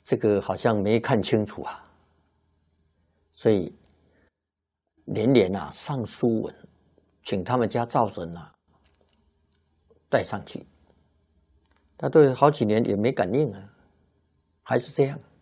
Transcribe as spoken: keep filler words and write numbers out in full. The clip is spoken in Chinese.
这个好像没看清楚啊，所以连连啊上书文，请他们家灶神啊带上去。他对好几年也没感应啊，还是这样。